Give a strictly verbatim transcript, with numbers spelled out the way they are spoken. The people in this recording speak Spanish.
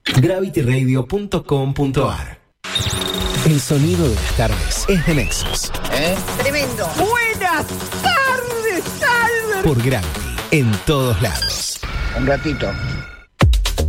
gravity radio punto com punto ar. El sonido de las tardes es de Nexus. ¿Eh? Tremendo. Buenas tardes, tardes. Por Gravity, en todos lados. Un ratito.